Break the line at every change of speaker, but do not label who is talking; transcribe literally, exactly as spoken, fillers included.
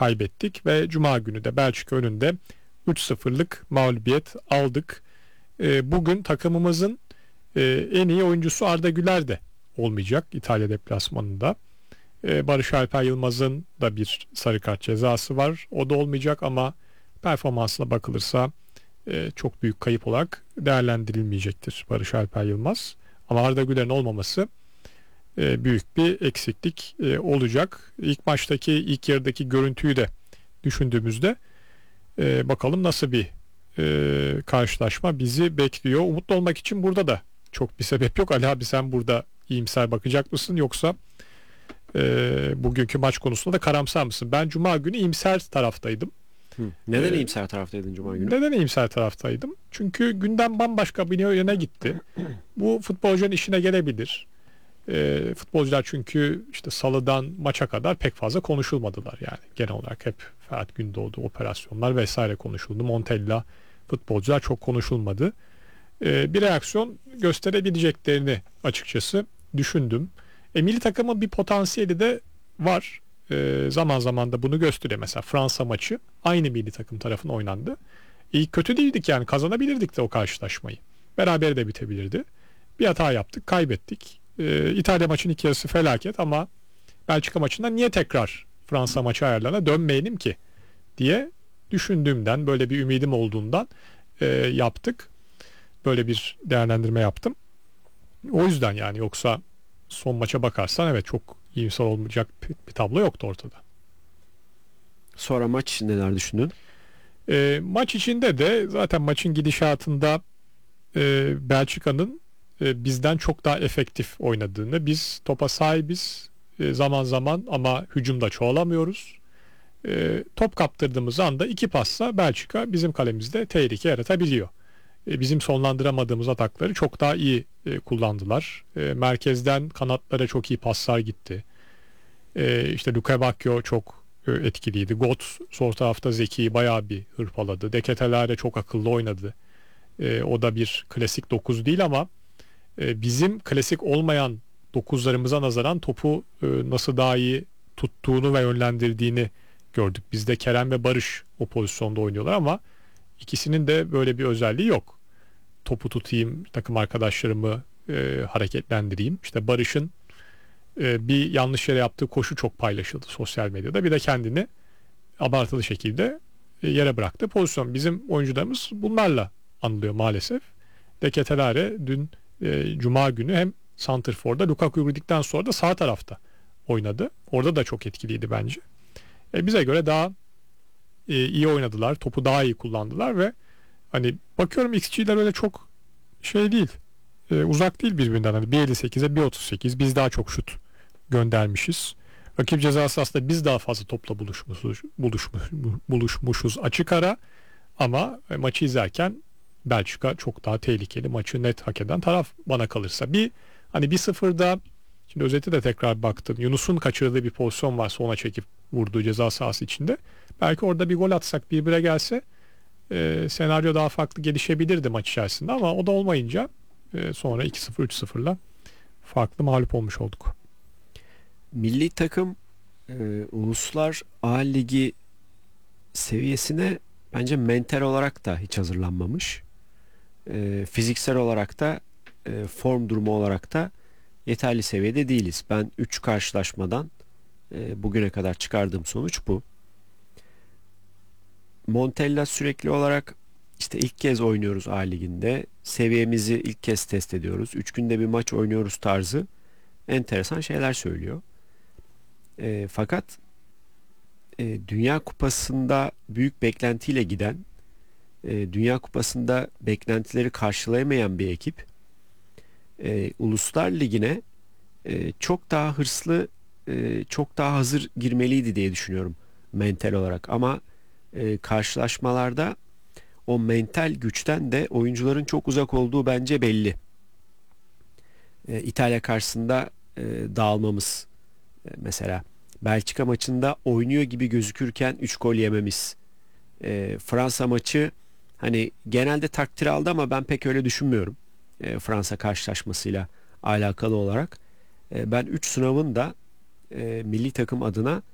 kaybettik ve Cuma günü de Belçika önünde üç sıfırlık mağlubiyet aldık. E, bugün takımımızın e, en iyi oyuncusu Arda Güler de olmayacak İtalya deplasmanında. E, Barış Alper Yılmaz'ın da bir sarı kart cezası var. O da olmayacak ama performansına bakılırsa e, çok büyük kayıp olarak değerlendirilmeyecektir Barış Alper Yılmaz. Ama Arda Güler'in olmaması e, büyük bir eksiklik e, olacak. İlk maçtaki, ilk yarıdaki görüntüyü de düşündüğümüzde e, bakalım nasıl bir e, karşılaşma bizi bekliyor. Umutlu olmak için burada da çok bir sebep yok. Ali abi, sen burada iyimser bakacak mısın, yoksa e, bugünkü maç konusunda da karamsar mısın? Ben Cuma günü iyimser taraftaydım.
Hı. Neden
Ee,
iyimser taraftaydın Cuma günü?
Neden iyimser taraftaydım? Çünkü gündem bambaşka bir yöne gitti. Bu futbolcunun işine gelebilir. E, futbolcular çünkü işte salıdan maça kadar pek fazla konuşulmadılar yani. Genel olarak hep Ferhat Gündoğdu operasyonlar vesaire konuşuldu. Montella, futbolcular çok konuşulmadı. E, bir reaksiyon gösterebileceklerini açıkçası düşündüm. E, milli takımın bir potansiyeli de var. E, zaman zaman da bunu gösteriyor. Mesela Fransa maçı aynı milli takım tarafından oynandı. İyi kötü değildik yani, kazanabilirdik de o karşılaşmayı. Beraber de bitebilirdi. Bir hata yaptık, kaybettik. Ee, İtalya maçının ilk yarısı felaket ama Belçika maçında niye tekrar Fransa maçı ayarlarına dönmeyelim ki diye düşündüğümden, böyle bir ümidim olduğundan e, yaptık. Böyle bir değerlendirme yaptım. O yüzden yani, yoksa son maça bakarsan evet, çok iyimser olmayacak bir, bir tablo yoktu ortada.
Sonra maç neler düşündün?
E, maç içinde de zaten maçın gidişatında e, Belçika'nın e, bizden çok daha efektif oynadığını, biz topa sahibiz e, zaman zaman ama hücumda çoğalamıyoruz. E, top kaptırdığımız anda iki pasla Belçika bizim kalemizde tehlike yaratabiliyor. E, bizim sonlandıramadığımız atakları çok daha iyi e, kullandılar. E, merkezden kanatlara çok iyi paslar gitti. E, işte Luka Bacchio çok e, etkiliydi. Götze sol tarafta Zeki'yi bayağı bir hırpaladı. De Ketelaere çok akıllı oynadı. E, o da bir klasik dokuz değil ama e, bizim klasik olmayan dokuzlarımıza nazaran topu e, nasıl daha iyi tuttuğunu ve yönlendirdiğini gördük. Bizde Kerem ve Barış o pozisyonda oynuyorlar ama ikisinin de böyle bir özelliği yok. Topu tutayım, takım arkadaşlarımı e, hareketlendireyim. İşte Barış'ın e, bir yanlış yere yaptığı koşu çok paylaşıldı sosyal medyada. Bir de kendini abartılı şekilde e, yere bıraktığı pozisyon. Bizim oyuncularımız bunlarla anılıyor maalesef. De Ketelaere dün e, Cuma günü hem santrforda, Lukaku girdikten sonra da sağ tarafta oynadı. Orada da çok etkiliydi bence. E, bize göre daha e, iyi oynadılar. Topu daha iyi kullandılar ve hani bakıyorum X G'ler öyle çok şey değil. E, uzak değil birbirinden. Hani bir elli sekize bir otuz sekiz. Biz daha çok şut göndermişiz. Rakip cezası aslında biz daha fazla topla buluşmuşuz, buluşmuş, buluşmuşuz açık ara, ama e, maçı izlerken Belçika çok daha tehlikeli, maçı net hak eden taraf bana kalırsa. Bir hani bir sıfırda, şimdi özeti de tekrar baktım. Yunus'un kaçırdığı bir pozisyon var, sona çekip vurduğu ceza sahası içinde. Belki orada bir gol atsak, bir bire gelse e, senaryo daha farklı gelişebilirdi maç içerisinde, ama o da olmayınca e, sonra iki sıfır üç sıfırla farklı mağlup olmuş olduk.
Milli takım e, Uluslar A Ligi seviyesine bence mental olarak da hiç hazırlanmamış. E, fiziksel olarak da e, form durumu olarak da yeterli seviyede değiliz. Ben üç karşılaşmadan e, bugüne kadar çıkardığım sonuç bu. Montella sürekli olarak işte ilk kez oynuyoruz A Ligi'nde. Seviyemizi ilk kez test ediyoruz. Üç günde bir maç oynuyoruz tarzı enteresan şeyler söylüyor. E, fakat e, Dünya Kupası'nda büyük beklentiyle giden, e, Dünya Kupası'nda beklentileri karşılayamayan bir ekip e, Uluslar Ligi'ne e, çok daha hırslı, e, çok daha hazır girmeliydi diye düşünüyorum mental olarak. Ama e, karşılaşmalarda o mental güçten de oyuncuların çok uzak olduğu bence belli. E, İtalya karşısında e, dağılmamız, e, mesela Belçika maçında oynuyor gibi gözükürken üç gol yememiz. E, Fransa maçı hani genelde takdir aldı ama ben pek öyle düşünmüyorum. E, Fransa karşılaşmasıyla alakalı olarak. E, ben üç sınavın da e, milli takım adına